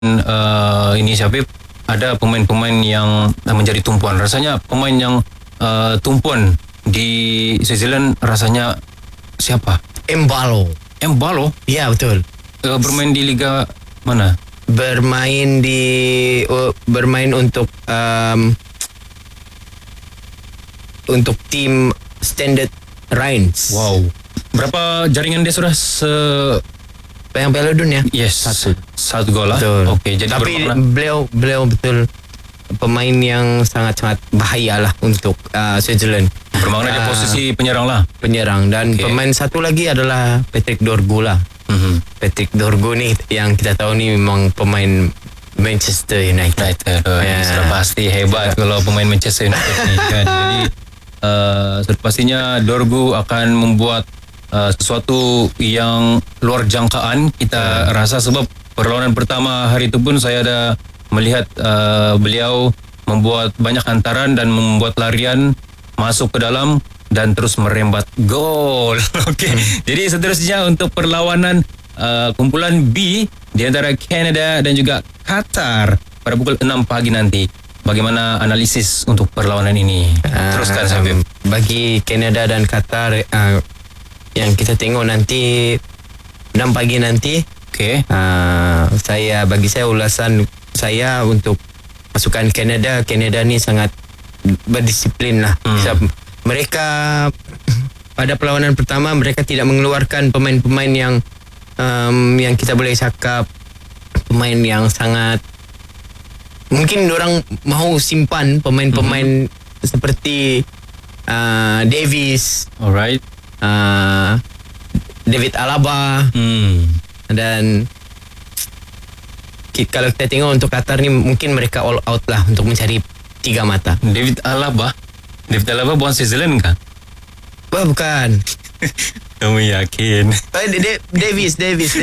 ini Syafib, ada pemain-pemain yang menjadi tumpuan. Rasanya pemain yang tumpuan di Switzerland rasanya siapa? Embalo. Ya, betul. Bermain di liga mana? Bermain untuk tim Standard Reims. Wow. Berapa jaringan dia sudah Yang Piala Dunia? Yes, satu gol lah. Okey, jadi tapi beliau betul pemain yang sangat-sangat bahaya lah untuk Switzerland. Bermakna dia posisi penyerang lah. Penyerang. Dan pemain satu lagi adalah Patrick Dorgu lah. Patrick Dorgu ni yang kita tahu ni memang pemain Manchester United. Sudah pasti hebat kalau pemain Manchester United ni kan. Jadi sudah pastinya Dorgu akan membuat sesuatu yang luar jangkaan kita rasa, sebab perlawanan pertama hari itu pun saya ada melihat beliau membuat banyak hantaran dan membuat larian masuk ke dalam dan terus merembat gol. Okey. Jadi seterusnya untuk perlawanan kumpulan B di antara Canada dan juga Qatar pada pukul 6 pagi nanti. Bagaimana analisis untuk perlawanan ini? Teruskan Syafib. Bagi Canada dan Qatar yang kita tengok nanti 6 pagi nanti. Okey. Bagi saya ulasan saya untuk pasukan Canada ni sangat berdisiplin lah. Mereka pada perlawanan pertama mereka tidak mengeluarkan pemain-pemain yang kita boleh cakap pemain yang sangat, mungkin orang mahu simpan pemain-pemain seperti Davis, alright, David Alaba, dan kalau kita tengok untuk Qatar ni mungkin mereka all out lah untuk mencari 3 mata. David Alaba bukan Switzerland kah? Bukan. Kamu yakin? Davis.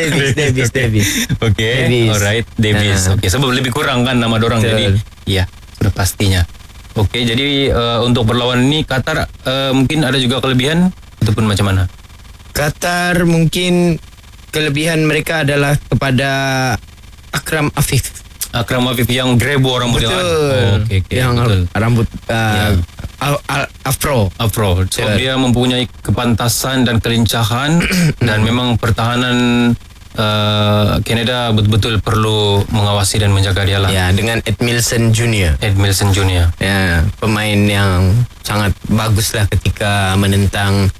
Okey, alright, Davis. Okey, sebab lebih kurang kan nama dorang. Jadi ya, sudah pastinya. Okey, jadi untuk perlawanan ini Qatar mungkin ada juga kelebihan ataupun macam mana? Qatar mungkin kelebihan mereka adalah kepada Akram Afif yang grebo rambut. Betul. Yang betul. Rambut afro. So dia mempunyai kepantasan dan kelincahan dan memang pertahanan Canada betul-betul perlu mengawasi dan menjaga dia lah. Ya, dengan Edmilson Junior. Ya, pemain yang sangat bagus lah ketika menentang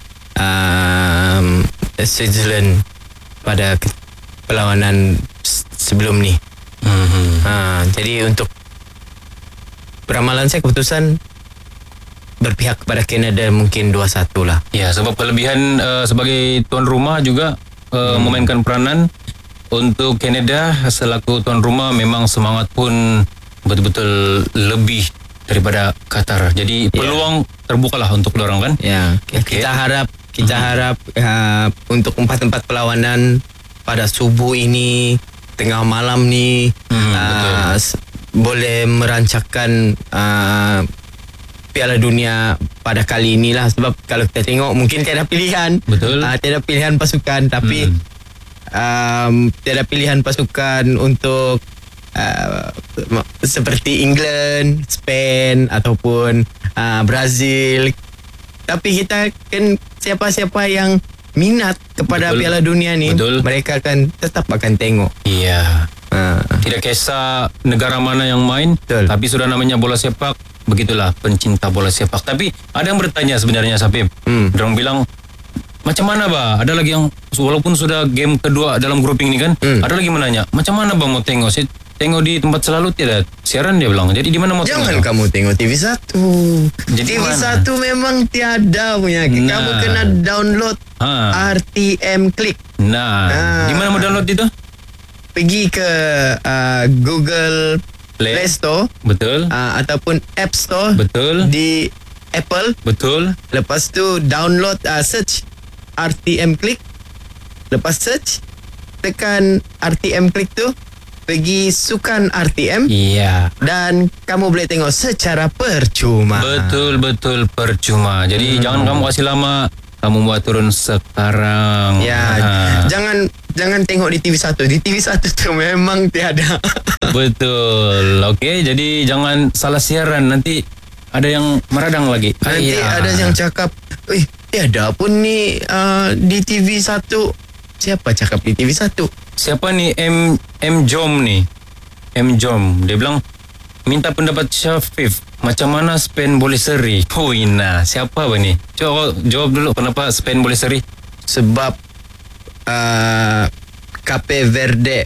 Switzerland pada perlawanan sebelum ni. Jadi untuk peramalan saya, keputusan berpihak kepada Canada mungkin 2-1 lah. Ya, sebab kelebihan sebagai tuan rumah juga memainkan peranan. Untuk Canada selaku tuan rumah memang semangat pun betul-betul lebih daripada Qatar. Jadi peluang terbukalah untuk orang kan. Ya, kita harap untuk 4 tempat perlawanan pada subuh ini, tengah malam ni, boleh merancangkan Piala Dunia pada kali inilah. Sebab kalau kita tengok mungkin tiada pilihan. Betul. Tiada pilihan pasukan, tapi tiada pilihan pasukan untuk seperti England, Spain ataupun Brazil. Tapi kita kan siapa-siapa yang minat kepada Piala Dunia ni, mereka tetap akan tengok. Iya. Tidak kisah negara mana yang main, tapi sudah namanya bola sepak, begitulah pencinta bola sepak. Tapi ada yang bertanya sebenarnya, Syafib. Dorang bilang, macam mana bah? Ada lagi yang walaupun sudah game kedua dalam grouping ni kan, ada lagi menanya, macam mana bah mau tengok? Saya tengok di tempat selalu tiada siaran, dia bilang. Jadi di mana mau tengok? Jangan kamu tengok TV1. Jadi TV1 memang tiada punya. Kamu kena download RTM Click. Di mana mau download itu? Pergi ke Google Play Store. Betul. Ataupun App Store. Betul. Di Apple. Betul. Lepas tu download, search RTM Click. Lepas search, tekan RTM Click tu, pergi sukan RTM. Iya. Dan kamu boleh tengok secara percuma. Betul percuma. Jadi jangan kamu kasih lama kamu buat turun sekarang. Ya, jangan tengok di TV1. Di TV1 tu memang tiada. Betul. Okey, jadi jangan salah siaran, nanti ada yang meradang lagi. Nanti ada yang cakap, tiada pun ni di TV1. Siapa cakap di TV1? Siapa ni M Jom ni? M Jom. Dia bilang minta pendapat Syafif, macam mana Spain boleh seri? Nah, siapa apa ni? Coba jawab dulu kenapa Spain boleh seri? Sebab Cape Verde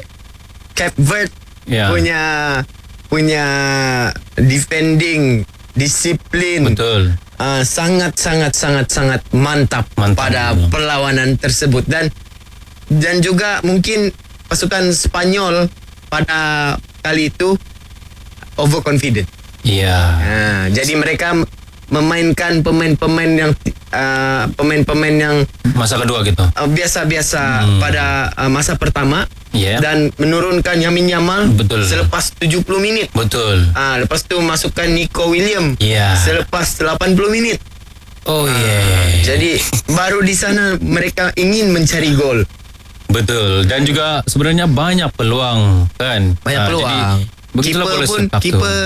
punya defending disiplin. Betul. Sangat mantap pada perlawanan tersebut, dan juga mungkin pasukan Spanyol pada kali itu overconfident. Iya. Jadi mereka memainkan pemain-pemain yang masa kedua gitu. Biasa-biasa pada masa pertama. Dan menurunkan Yamin Yamal. Betul. Selepas 70 minit. Betul. Lepas tu masukkan Nico Williams. Selepas 80 minit. Jadi baru di sana mereka ingin mencari gol. Betul. Dan juga sebenarnya banyak peluang kan. Banyak peluang. Kiper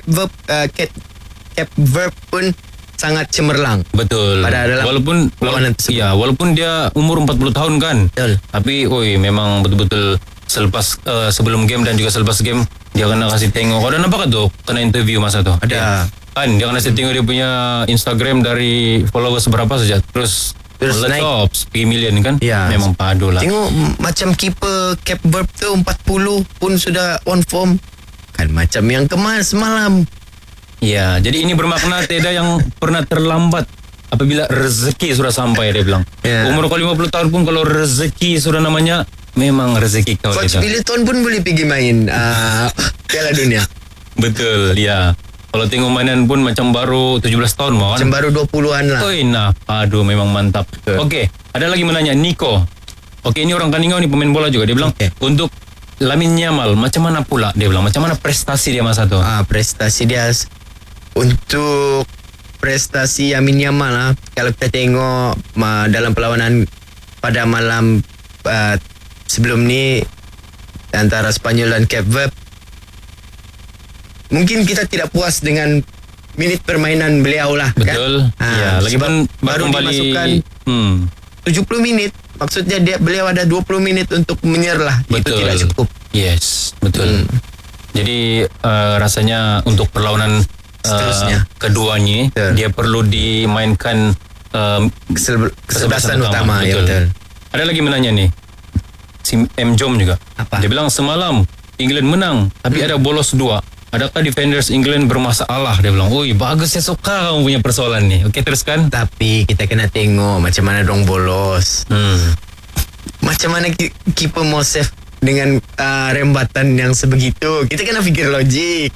Cape Verde pun sangat cemerlang. Betul. Pada dalam walaupun dia umur 40 tahun kan. Betul. Tapi memang betul-betul selepas sebelum game dan juga selepas game dia kena kasih tengok. Kau dah nampak tu kena interview masa tu? Ada. Kan dia kena kasih tengok dia punya Instagram dari followers berapa saja. Terus naik 10 million kan. Memang padu lah. Tengok macam kiper Cape Verde tu 40 pun sudah on form. Kan macam yang kemas semalam. Ya, jadi ini bermakna tiada yang pernah terlambat apabila rezeki sudah sampai, dia bilang. Umur kau 50 tahun pun kalau rezeki sudah namanya, memang rezeki kau. Coach Billiton pun boleh pergi main Piala Dunia. Betul, ya. Kalau tengok mainan pun macam baru 17 tahun kan? Macam baru 20-an lah. Aduh, memang mantap. Okey, ada lagi menanya Nico. Okey, ini orang Kaningau ni, pemain bola juga. Dia bilang untuk Lamine Yamal macam mana pula, dia bilang, macam mana prestasi dia masa tu? Prestasi dia untuk prestasi Lamine Yamal kalau kita tengok dalam perlawanan pada malam sebelum ni antara Spanyol dan Cape Verde, mungkin kita tidak puas dengan minit permainan beliau lah. Betul. Kan? Lagi pun baru dimasukkan 70 minit. Maksudnya beliau ada 20 minit untuk menyerah. Betul. Itu tidak cukup. Yes, betul. Jadi rasanya untuk perlawanan seterusnya keduanya dia perlu dimainkan kesebelasan utama. Betul. Ya, betul. Ada lagi menanya nih si M Jom juga. Apa? Dia bilang semalam England menang tapi ada bolos 2. Adakah defenders England bermasalah? Dia bilang, bagus, saya suka kamu punya persoalan ni. Okey, teruskan. Tapi kita kena tengok macam mana dong bolos. Macam mana keeper mau save dengan rembatan yang sebegitu. Kita kena fikir logik.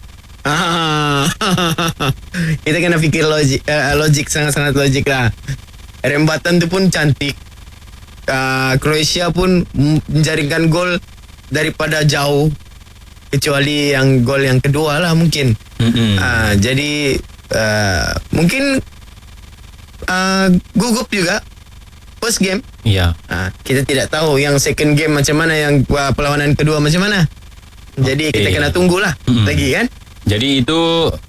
Kita kena fikir logik, sangat-sangat logik lah. Rembatan tu pun cantik. Croatia pun menjaringkan gol daripada jauh, kecuali yang gol yang kedua lah mungkin. Jadi mungkin gugup juga first game. Kita tidak tahu yang second game macam mana, yang perlawanan kedua macam mana. Jadi kita kena tunggulah lagi kan. Jadi itu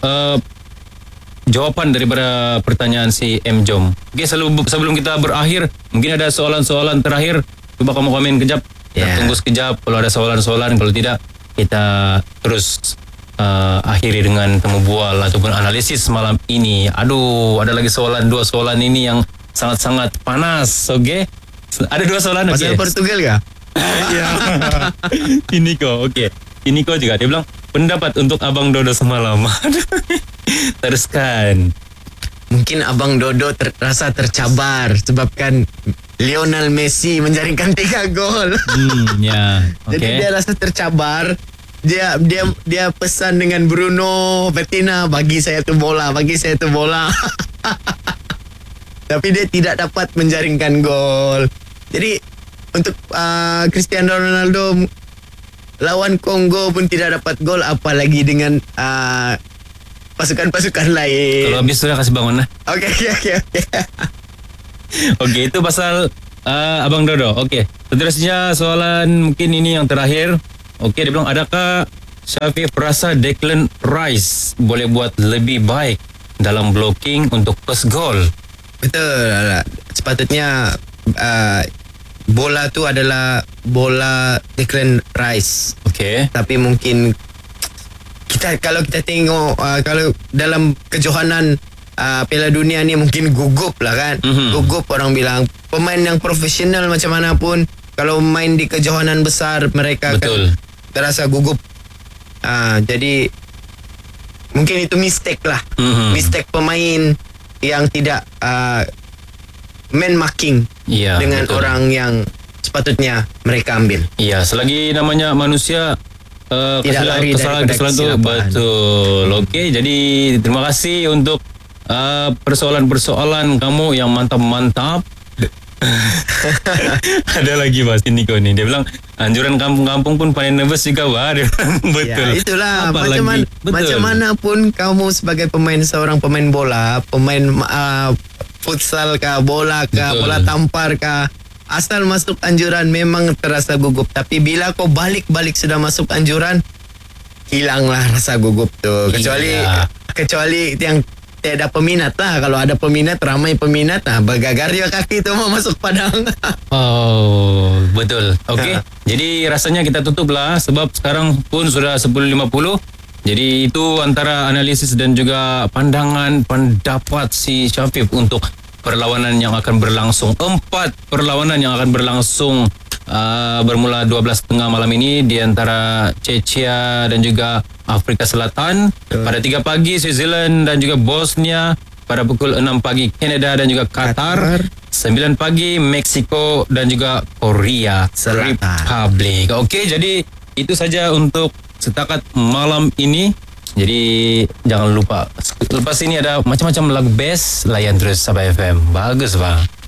jawapan daripada pertanyaan si M Jom. Okey, sebelum kita berakhir, mungkin ada soalan-soalan terakhir. Cuba kamu komen kejap. Tunggu sekejap kalau ada soalan-soalan. Kalau tidak, kita terus akhiri dengan temu bual ataupun analisis malam ini. Aduh, ada lagi dua soalan ini yang sangat-sangat panas. Okey, ada 2 soalan. Pasal Portugal kah? Ya. Ini kok. Okey, ini kok juga. Dia bilang pendapat untuk Abang Dodo semalam. Teruskan. Mungkin Abang Dodo terasa tercabar sebabkan Lionel Messi menjaringkan 3 gol. Okay. Jadi dia rasa tercabar. Dia pesan dengan Bruno Betina, bagi saya tu bola. Tapi dia tidak dapat menjaringkan gol. Jadi untuk Cristiano Ronaldo lawan Kongo pun tidak dapat gol, apalagi dengan pasukan-pasukan lain. Kalau habis sudah kasih bangun lah. Okey. Okey, itu pasal Abang Dodo. Okey, seterusnya soalan mungkin ini yang terakhir. Okey, dia bilang, adakah Syafiq rasa Declan Rice boleh buat lebih baik dalam blocking untuk first goal? Betul. Sepatutnya bola tu adalah bola Declan Rice. Okey. Tapi mungkin kalau kita tengok kalau dalam kejohanan Piala Dunia ni mungkin gugup lah kan. Gugup orang bilang. Pemain yang profesional macam mana pun kalau main di kejohanan besar mereka Betul. akan terasa gugup. Jadi mungkin itu mistake lah. Mistake pemain yang tidak man marking dengan betul. orang yang sepatutnya mereka ambil. Ya, selagi namanya manusia Tidak lari daripada kesalahan tu kesilapan. betul. Okey, jadi terima kasih untuk persoalan-persoalan kamu yang mantap-mantap. Ada lagi Mas Niko ni. Dia bilang anjuran kampung-kampung pun paling nervous juga bah. Dia bilang, betul. Ya, itulah Apa macam lagi? mana pun kamu sebagai seorang pemain bola, pemain futsal kah, bola kah, Betul. bola tampar kah, asal masuk anjuran memang terasa gugup. Tapi bila kau balik sudah masuk anjuran, hilanglah rasa gugup tu. Kecuali yang tiada peminat lah. Kalau ada peminat, ramai peminat, bergagar ya kaki tu mau masuk padang. Oh, betul. Okey. Jadi rasanya kita tutup lah sebab sekarang pun sudah 10.50. Jadi itu antara analisis dan juga pendapat si Syafiq untuk perlawanan yang akan berlangsung. 4 perlawanan yang akan berlangsung bermula 12.30 malam ini di antara Czechia dan juga Afrika Selatan. Pada 3 pagi Switzerland dan juga Bosnia. Pada pukul 6 pagi Kanada dan juga Qatar. 9 pagi Meksiko dan juga Korea Selatan. Republik. Okey, jadi itu saja untuk setakat malam ini. Jadi jangan lupa lepas ini ada macam-macam lagu best, layan terus Sabah FM. Bagus bang.